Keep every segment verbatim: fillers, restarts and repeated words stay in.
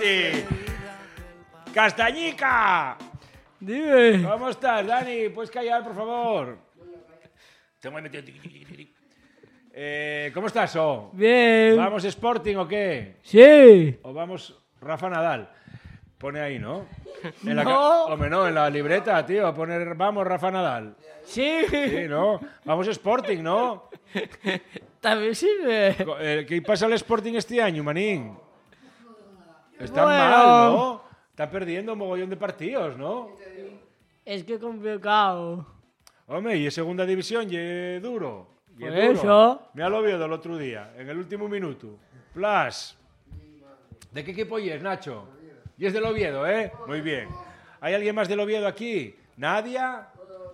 sí. ¡Castañica! Dime. ¿Cómo estás, Dani? ¿Puedes callar, por favor? Tengo ahí metido... Eh, ¿Cómo estás, O? Bien. ¿Vamos Sporting o qué? Sí. ¿O vamos Rafa Nadal? Pone ahí, ¿no? En la No. ca- Hombre, no, en la libreta, tío. Poner, vamos Rafa Nadal. Sí. Sí, ¿no? Vamos Sporting, ¿no? También sirve. Co- eh, ¿Qué pasa al Sporting este año, manín? Está Bueno. mal, ¿no? Está perdiendo un mogollón de partidos, ¿no? Es que complicado. Hombre, y en segunda división, y duro. Y Por duro. eso. Mira lo vio del otro día, en el último minuto. Plus. ¿De qué equipo es, Nacho? Y es del Oviedo, ¿eh? Muy bien. ¿Hay alguien más del Oviedo aquí? ¿Nadia?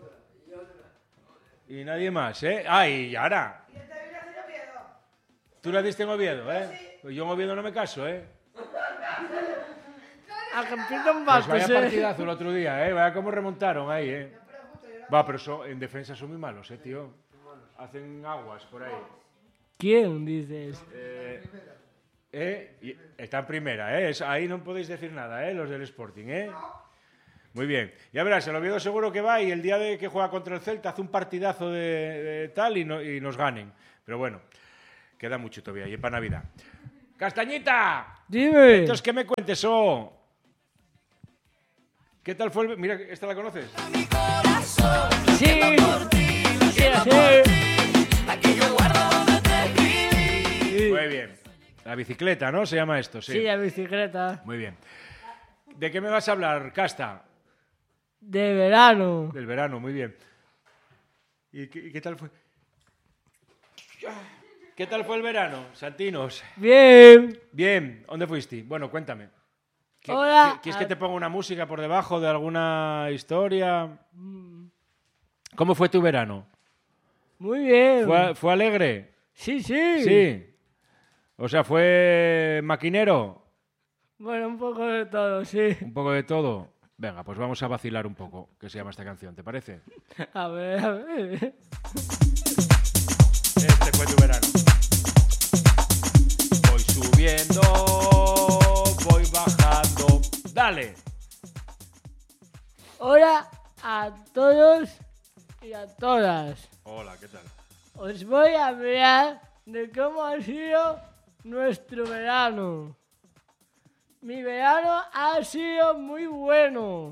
Y nadie más, ¿eh? Ah, y Yara. Tú naciste en Oviedo, ¿eh? Pues yo en Oviedo no me caso, ¿eh? A que empiezan Pues bastos, vaya eh. partidazo el otro día, ¿eh? Vaya cómo remontaron ahí, ¿eh? Va, pero so- en defensa son muy malos, ¿eh, tío? Hacen aguas por ahí. ¿Quién dices? Eh, eh, y está en primera, ¿eh? Es- ahí no podéis decir nada, ¿eh? Los del Sporting, ¿eh? Muy bien. Ya verás, el Oviedo seguro que va y el día de que juega contra el Celta hace un partidazo de, de tal y, no- y nos ganen. Pero bueno, queda mucho todavía y es para Navidad. ¡Castañita! Dime. Entonces, ¿qué me cuentes, oh? ¿Qué tal fue el... Mira, ¿esta la conoces? Sí. Sí, sí. Muy bien. La bicicleta, ¿no? Se llama esto, sí. Sí, la bicicleta. Muy bien. ¿De qué me vas a hablar, Casta? De verano. Del verano, muy bien. ¿Y qué, y qué tal fue? ¿Qué tal fue el verano, Santinos? Bien. Bien, ¿dónde fuiste? Bueno, cuéntame. ¿Qui- Hola. qui- ¿Quieres que te ponga una música por debajo de alguna historia? ¿Cómo fue tu verano? Muy bien. ¿Fue, fue alegre? Sí, sí. Sí. O sea, ¿fue maquinero? Bueno, un poco de todo, sí. Un poco de todo. Venga, pues vamos a vacilar un poco, que se llama esta canción, ¿te parece? A ver, a ver. Este fue tu verano. Voy subiendo, voy bajando. Dale. Hola a todos y a todas. Hola, ¿qué tal? Os voy a hablar de cómo ha sido nuestro verano. Mi verano ha sido muy bueno.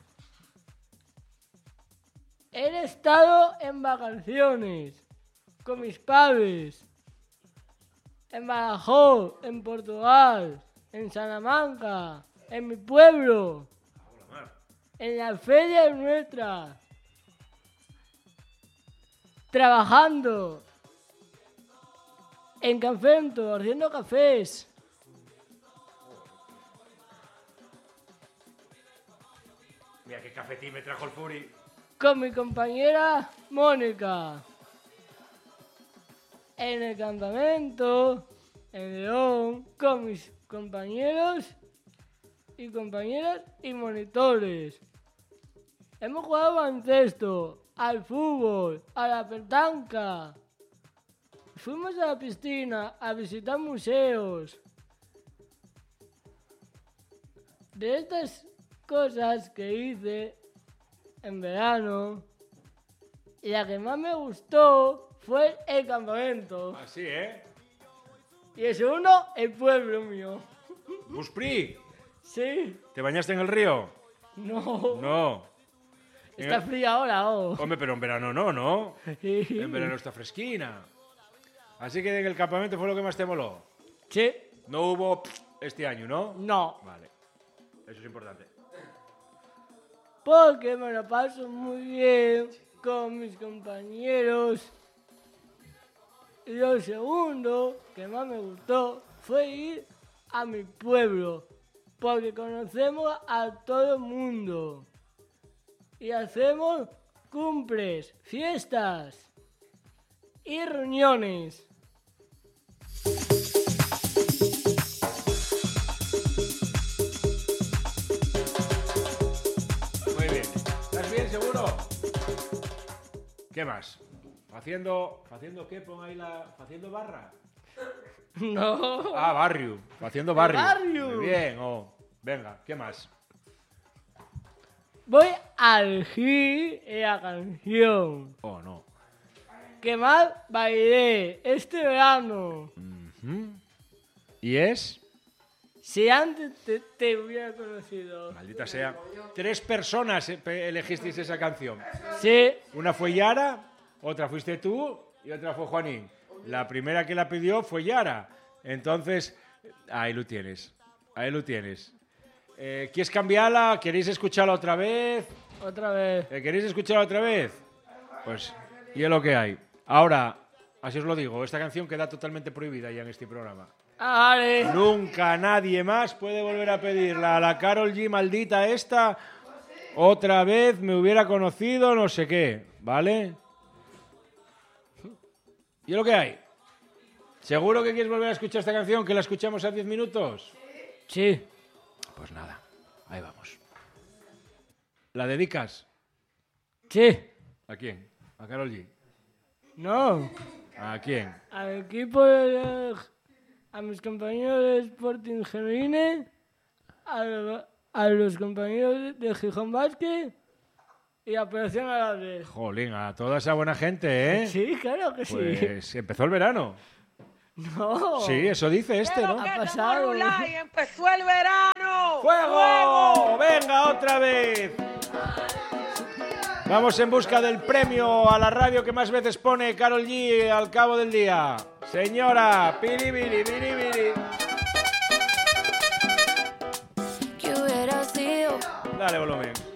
He estado en vacaciones con mis padres. En Badajoz, en Portugal, en Salamanca, en mi pueblo, en la feria nuestra. Trabajando en Cafento, haciendo cafés. Mira qué cafetín me trajo el Furi. Con mi compañera Mónica. En el campamento, en León, con mis compañeros y compañeras y monitores. Hemos jugado al baloncesto, al fútbol, a la petanca. Fuimos a la piscina a visitar museos. De estas cosas que hice en verano, la que más me gustó fue el campamento. Así, ¿eh? Y el segundo, el pueblo mío. Buspri, Sí, ¿te bañaste en el río? no. No. Está fría ahora, oh. Hombre, pero en verano no, ¿no? Sí. En verano está fresquina. Así que en el campamento fue lo que más te moló. Sí. No hubo este año, ¿no? No. Vale. Eso es importante. Porque me lo paso muy bien con mis compañeros. Y lo segundo que más me gustó fue ir a mi pueblo. Porque conocemos a todo el mundo. Y hacemos cumples, fiestas y reuniones. Muy bien. ¿Estás bien, seguro? ¿Qué más? ¿Haciendo, haciendo qué? Pon ahí la... ¿Haciendo barra? No. Ah, barrio. Haciendo barrio. Barrio. Muy bien. Oh. Venga, ¿qué más? Voy a elegir la canción Oh, no. que más bailé este verano. Ujú. ¿Y es? Si antes te, te hubiera conocido. Maldita sea. Tres personas eh, pe- elegisteis esa canción. Sí, Una fue Yara, otra fuiste tú y otra fue Juanín. La primera que la pidió fue Yara. Entonces, ahí lo tienes. Ahí lo tienes. Eh, ¿Quieres cambiarla? ¿Queréis escucharla otra vez? otra vez. ¿Eh, ¿Queréis escucharla otra vez? Pues, y es lo que hay. Ahora, así os lo digo, esta canción queda totalmente prohibida ya en este programa. Ah, vale. Nunca nadie más puede volver a pedirla. A la Karol G maldita esta, otra vez me hubiera conocido, no sé qué, ¿vale? ¿Y es lo que hay? ¿Seguro que quieres volver a escuchar esta canción, que la escuchamos a diez minutos? Sí. Pues nada, ahí vamos. ¿La dedicas? Sí. ¿A quién? ¿A Karol G? No. ¿A quién? Al equipo de... A mis compañeros de Sporting Genuine, a, lo- a los compañeros de Gijón Basket y a Operación Alavés. Jolín, a toda esa buena gente, ¿eh? Sí, claro que sí. Pues empezó el verano. No. Sí, eso dice este, ¿no? Ha pasado. Y empezó el verano. ¡Fuego! ¡Venga, otra vez! Vamos en busca del premio a la radio que más veces pone Karol G al cabo del día. Señora, piribiri, piribiri. ¿Qué hubiera sido? Dale volumen.